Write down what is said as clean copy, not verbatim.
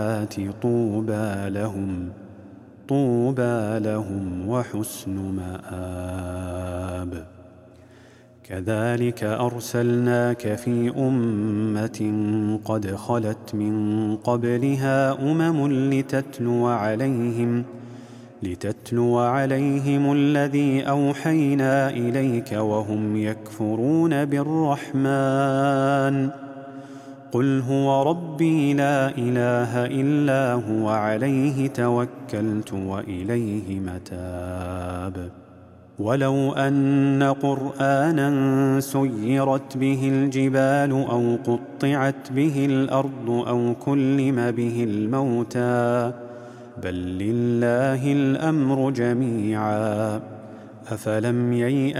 طوبى لهم وحسن مآب. كذلك أرسلناك في أمة قد خلت من قبلها لتتلو عليهم الذي أوحينا إليك وهم يكفرون بالرحمن. قل هو ربي لا إله إلا هو عليه توكلت وإليه متاب. ولو أن قرآنا سيرت به الجبال أو قطعت به الأرض أو كلم به الموتى بل لله الأمر جميعا أفلم ييأس